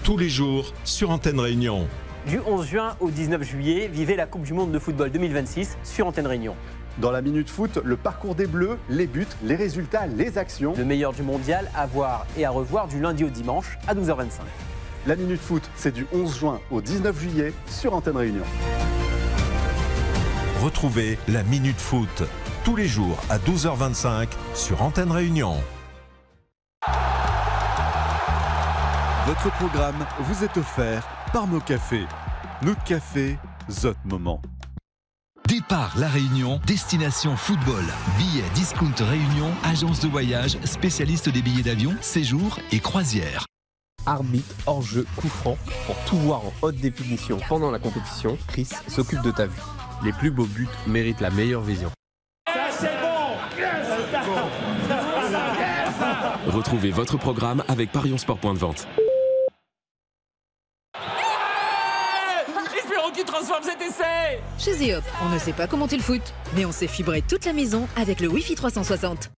tous les jours sur Antenne Réunion. Du 11 juin au 19 juillet, vivez la Coupe du Monde de football 2026 sur Antenne Réunion. Dans la Minute Foot, le parcours des Bleus, les buts, les résultats, les actions. Le meilleur du mondial à voir et à revoir du lundi au dimanche à 12h25. La Minute Foot, c'est du 11 juin au 19 juillet sur Antenne Réunion. Retrouvez la Minute Foot tous les jours à 12h25 sur Antenne Réunion. Votre programme vous est offert par nos cafés. Notre café, Zot Moment. Départ La Réunion, destination football. Billets Discount Réunion, agence de voyage, spécialiste des billets d'avion, séjours et croisières. Arbitre, hors-jeu, coup franc. Pour tout voir en haute définition pendant la compétition, Chris s'occupe de ta vue. Les plus beaux buts méritent la meilleure vision. Ça c'est bon. Retrouvez votre programme avec Parions Sport Point de Vente. Espérons qu'il transforme cet essai. Chez Zeop, on ne sait pas comment tu le foot, mais on sait fibrer toute la maison avec le Wi-Fi 360.